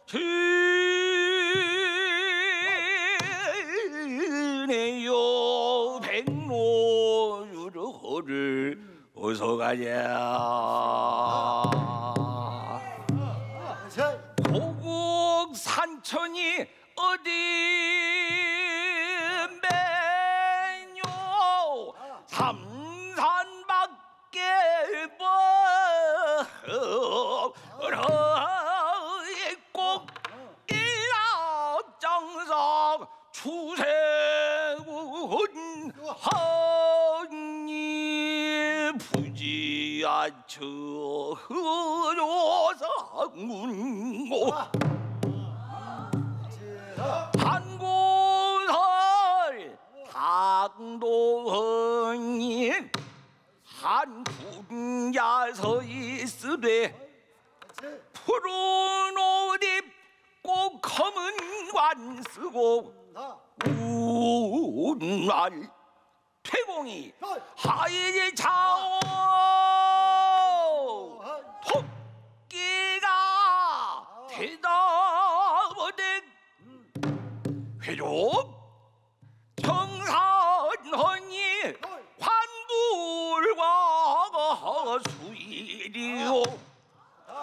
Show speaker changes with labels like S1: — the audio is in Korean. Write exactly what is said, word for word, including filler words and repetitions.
S1: 지내요 백로유로를 어서 가자. 고국 산천이 어디 매뇨 삼산밖에 꼭 일납장상 추세군 하니 부지아처 흐조상군고 한고설 당도헌이 한 분야서 있으되 푸른 옷 입고 검은 관 쓰고 운날 태공이 하이 자오 토끼가 대답하되 회족